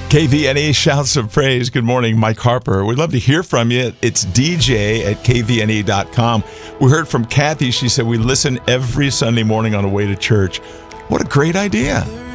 KVNE Shouts of Praise. Good morning, Mike Harper. We'd love to hear from you. It's dj@kvne.com. We heard from Kathy. She said, we listen every Sunday morning on the way to church. What a great idea.